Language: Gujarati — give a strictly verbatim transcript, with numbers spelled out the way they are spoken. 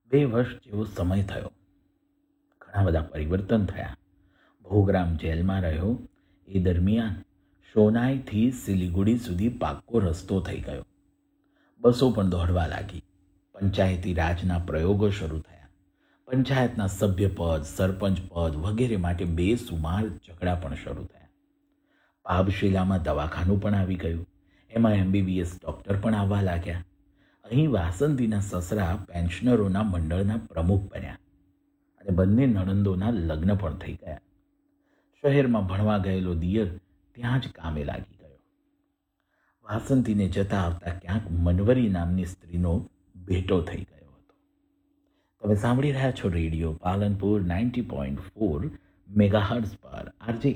બે વર્ષ જેવો સમય થયો. ઘણા બધા પરિવર્તન થયા. ભોગરામ જેલમાં રહ્યો એ દરમિયાન શોનાઈથી સિલિગુડી સુધી પાક્કો રસ્તો થઈ ગયો. બસો પણ દોડવા લાગી. પંચાયતી રાજના પ્રયોગો શરૂ થયા. પંચાયતના સભ્યપદ, સરપંચ પદ વગેરે માટે બેસુમાર ઝઘડા પણ શરૂ થયા. પાબશિલામાં દવાખાનું પણ આવી ગયું. એમાં એમબીબીએસ ડૉક્ટર પણ આવવા લાગ્યા. અહીં વાસંતીના સસરા પેન્શનરોના મંડળના પ્રમુખ બન્યા અને બંને નણંદોના લગ્ન પણ થઈ ગયા. શહેરમાં ભણવા ગયેલો દિયર ત્યાં જ કામે લાગી ગયો. વાસંતીને જતા આવતા ક્યાંક મનવરી નામની સ્ત્રીનો ભેટો થઈ ગયો હતો. તમે સાંભળી રહ્યા છો radio Palanpur ninety point four megahertz પર આરજે